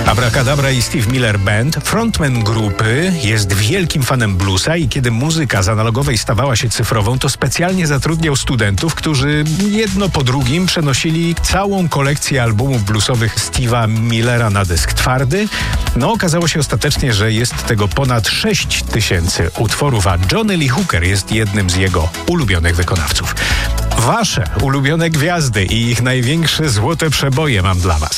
Abracadabra i Steve Miller Band, frontman grupy, jest wielkim fanem bluesa i kiedy muzyka z analogowej stawała się cyfrową, to specjalnie zatrudniał studentów, którzy jedno po drugim przenosili całą kolekcję albumów bluesowych Steve'a Millera na dysk twardy. No, okazało się ostatecznie, że jest tego ponad 6000 utworów, a Johnny Lee Hooker jest jednym z jego ulubionych wykonawców. Wasze ulubione gwiazdy i ich największe złote przeboje mam dla was.